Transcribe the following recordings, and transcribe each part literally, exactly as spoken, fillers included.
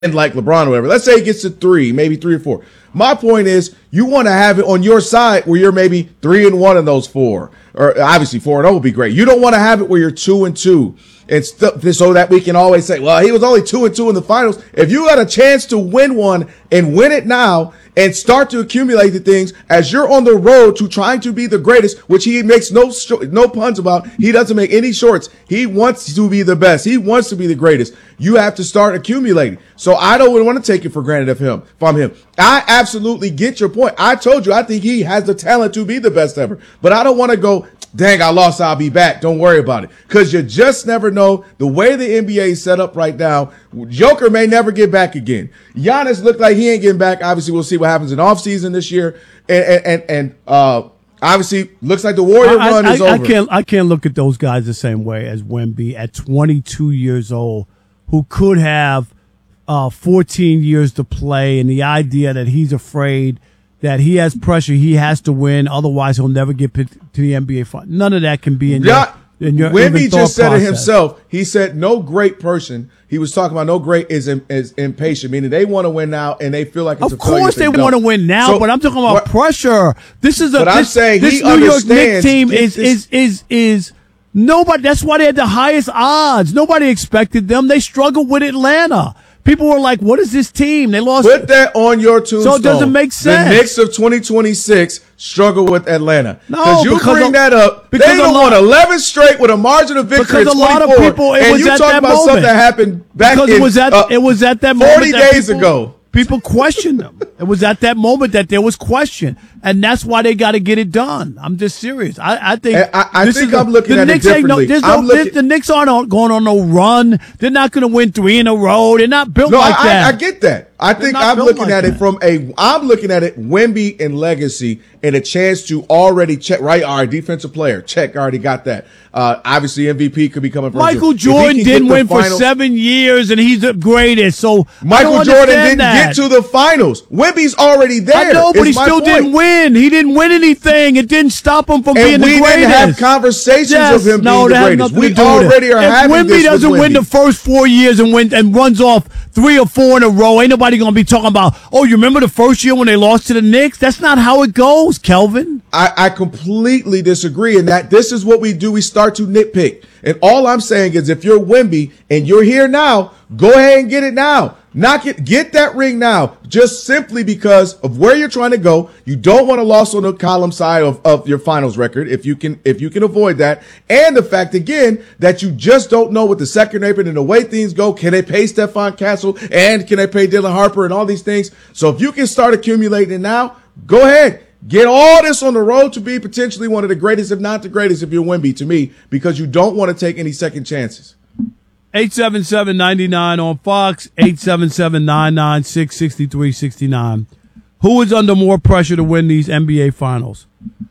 like LeBron or whatever. Let's say he gets to three, maybe three or four. My point is, you want to have it on your side where you're maybe three and one in those four, or obviously four and zero would be great. You don't want to have it where you're two and two, and st- so that we can always say, well, he was only two and two in the finals. If you got a chance to win one and win it now, and start to accumulate the things as you're on the road to trying to be the greatest, which he makes no sh- no puns about. He doesn't make any shorts. He wants to be the best. He wants to be the greatest. You have to start accumulating. So I don't want to take it for granted of him, from him. I absolutely get your point. I told you I think he has the talent to be the best ever, but I don't want to go, dang, I lost, I'll be back. Don't worry about it. Because you just never know. The way the N B A is set up right now, Joker may never get back again. Giannis looked like he ain't getting back. Obviously, we'll see what happens in offseason this year. And, and, and, and uh, obviously, looks like the Warrior I, run I, is I, over. I can't, I can't look at those guys the same way as Wemby at twenty-two years old, who could have uh, fourteen years to play, and the idea that he's afraid that he has pressure, he has to win, otherwise he'll never get to the N B A final. None of that can be in yeah, your, in your Wemby just said process. it himself. He said no great person. He was talking about no great is, is impatient, meaning they want to win now and they feel like it's of a failure. Of course they, they want to win now, so, but I'm talking about what, pressure. This is a but this, I'm saying this he New York Knicks team is, this, is is is nobody. That's why they had the highest odds. Nobody expected them. They struggled with Atlanta. People were like, what is this team? They lost. Put that on your tombstone. So it doesn't make sense. The Knicks of twenty twenty-six struggle with Atlanta. No, you because bring of, that up. They don't won eleven straight with a margin of victory. Because a lot of people, it and was you at talk that about moment. something that happened back because in, it was at uh, it was at that forty moment days people, ago. People questioned them. It was at that moment that there was question, and that's why they got to get it done. I'm just serious. I, I think. I, I this think is I'm the, looking the at Knicks it ain't no, differently. no, I'm looking, this, the Knicks aren't on, going on no run. They're not going to win three in a row. They're not built no, like I, that. I get that. I think I'm looking like at that. it from a. I'm looking at it Wemby and legacy and a chance to already check. Right, all right, defensive player check. Already got that. Uh, obviously, M V P could be coming from Michael Jordan didn't win finals, for seven years, and he's the greatest. So Michael Jordan didn't that. get to the finals. Wemby's already there. I know, but he still point. didn't win. He didn't win anything. It didn't stop him from and being the greatest. we didn't have conversations yes, of him no, being the greatest. We already are if having Wemby this doesn't with win Wemby. the first four years and win and runs off three or four in a row, ain't nobody going to be talking about, oh, you remember the first year when they lost to the Knicks? That's not how it goes, Kelvin. I, I completely disagree in that this is what we do. We start to nitpick. And all I'm saying is if you're Wemby and you're here now, go ahead and get it now. Knock it, get that ring now, just simply because of where you're trying to go. You don't want to lose on the column side of, of your finals record if you can if you can avoid that. And the fact, again, that you just don't know with the second apron and the way things go. Can they pay Stephon Castle and can they pay Dylan Harper and all these things? So if you can start accumulating it now, go ahead. Get all this on the road to be potentially one of the greatest, if not the greatest, if you're Wemby, to me, because you don't want to take any second chances. eight seven seven, nine nine on Fox, eight seven seven, nine nine six, six three six nine. Who is under more pressure to win these N B A Finals?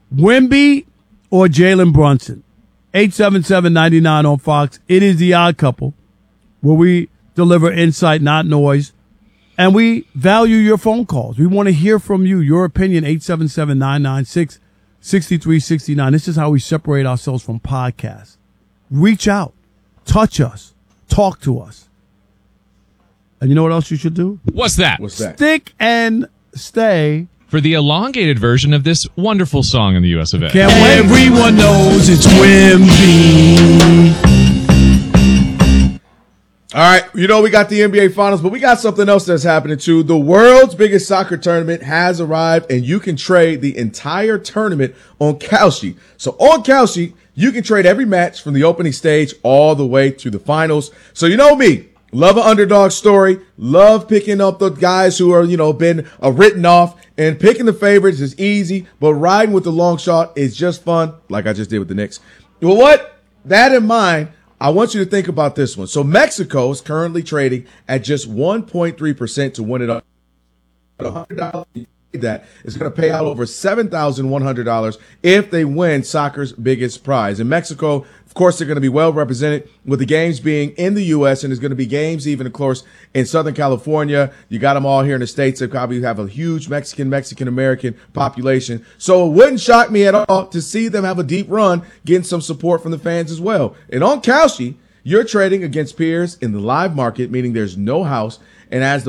Wemby or Jalen Brunson? eight seven seven, nine nine on Fox. It is the Odd Couple, where we deliver insight, not noise. And we value your phone calls. We want to hear from you, your opinion, eight seven seven, nine nine six, six three six nine. This is how we separate ourselves from podcasts. Reach out. Touch us. Talk to us. And you know what else you should do? What's that? What's that? Stick and stay. For the elongated version of this wonderful song in the U S of A. Can't Everyone knows it's Wemby. All right, you know we got the N B A Finals, but we got something else that's happening too. The world's biggest soccer tournament has arrived, and you can trade the entire tournament on Kalshi. So on Kalshi, you can trade every match from the opening stage all the way to the finals. So you know me, love an underdog story, love picking up the guys who are, you know, been uh, written off, and picking the favorites is easy, but riding with the long shot is just fun, like I just did with the Knicks. Well, what? That in mind, I want you to think about this one. So Mexico is currently trading at just one point three percent to win it up. one hundred dollars that is going to pay out over seven thousand one hundred dollars if they win soccer's biggest prize. In Mexico, of course, they're going to be well represented with the games being in the U S, and there's going to be games even, of course, in Southern California. You got them all here in the States. They probably have a huge Mexican, Mexican-American population. So it wouldn't shock me at all to see them have a deep run, getting some support from the fans as well. And on Kalshi, You're trading against peers in the live market, meaning there's no house. And as the